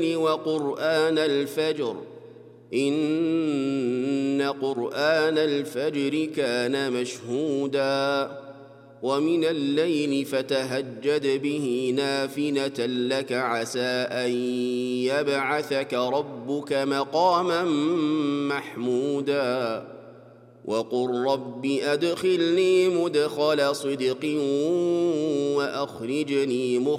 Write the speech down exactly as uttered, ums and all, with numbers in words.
وقرآن الفجر إن قرآن الفجر كان مشهودا ومن الليل فتهجد به نافلة لك عسى أن يبعثك ربك مقاما محمودا وقل رب أدخلني مدخل صدق وأخرجني مخرج